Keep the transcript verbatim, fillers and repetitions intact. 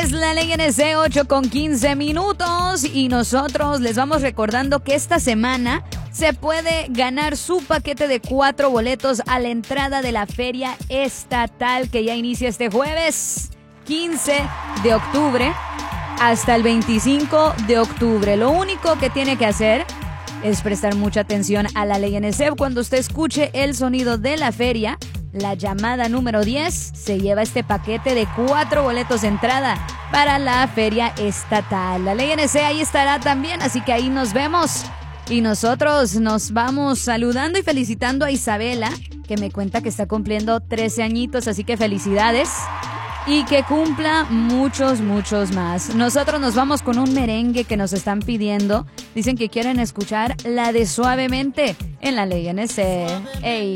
Es la ley N C, ocho con quince minutos, y nosotros les vamos recordando que esta semana se puede ganar su paquete de cuatro boletos a la entrada de la Feria Estatal, que ya inicia este jueves quince de octubre hasta el veinticinco de octubre. Lo único que tiene que hacer es prestar mucha atención a la ley N C. Cuando usted escuche el sonido de la feria, la llamada número diez, se lleva este paquete de cuatro boletos de entrada para la Feria Estatal. La ley N C ahí estará también, así que ahí nos vemos. Y nosotros nos vamos saludando y felicitando a Isabela, que me cuenta que está cumpliendo trece añitos, así que felicidades. Y que cumpla muchos, muchos más. Nosotros nos vamos con un merengue que nos están pidiendo. Dicen que quieren escuchar la de Suavemente en la ley N C. ¡Ey!